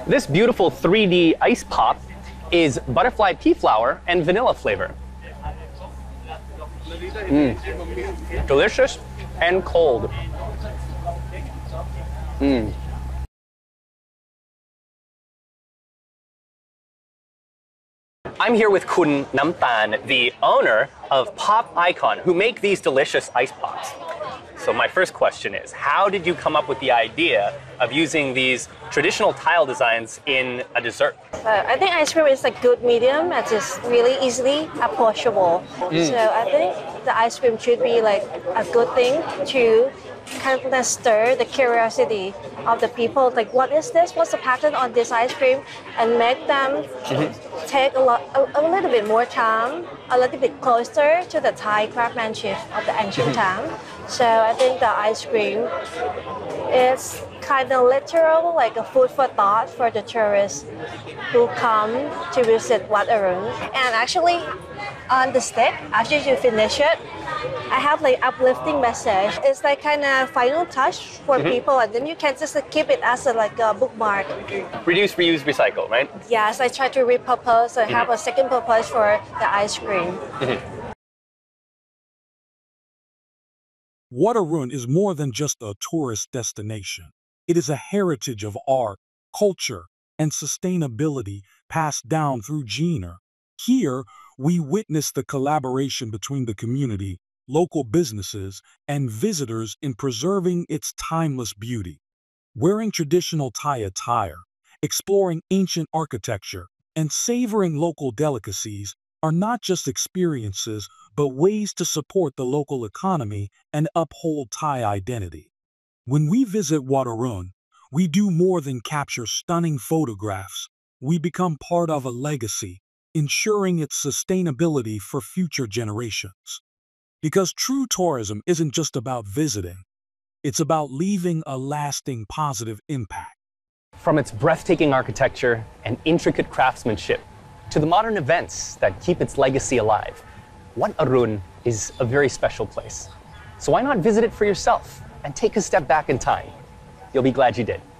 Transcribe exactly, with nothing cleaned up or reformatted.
This beautiful three D ice pop is butterfly pea flower and vanilla flavor. Mm. Delicious and cold. Mm. I'm here with Kun Namtan, the owner of Pop Icon, who make these delicious ice pops. So my first question is, how did you come up with the idea of using these traditional tile designs in a dessert? Uh, I think ice cream is a good medium. It is really easily approachable. Mm. So I think the ice cream should be like a good thing to kind of stir the curiosity of the people. Like, what is this? What's the pattern on this ice cream? And make them mm-hmm. take a, lot, a, a little bit more time, a little bit closer to the Thai craftsmanship of the ancient mm-hmm. time. So I think the ice cream is kind of literal, like a food for thought for the tourists who come to visit Wat Arun. And actually, on the stick, after you finish it, I have like uplifting message. It's like kind of final touch for mm-hmm. people, and then you can just keep it as a, like a bookmark. Reduce, reuse, recycle, right? Yes, I try to repurpose and mm-hmm. have a second purpose for the ice cream. Mm-hmm. Wat Arun is more than just a tourist destination. It is a heritage of art, culture, and sustainability passed down through Gina. Here, we witness the collaboration between the community, local businesses, and visitors in preserving its timeless beauty. Wearing traditional Thai attire, exploring ancient architecture, and savoring local delicacies are not just experiences, but ways to support the local economy and uphold Thai identity. When we visit Wat Arun, we do more than capture stunning photographs. We become part of a legacy, ensuring its sustainability for future generations. Because true tourism isn't just about visiting, it's about leaving a lasting positive impact. From its breathtaking architecture and intricate craftsmanship to the modern events that keep its legacy alive, Wat Arun is a very special place. So why not visit it for yourself and take a step back in time? You'll be glad you did.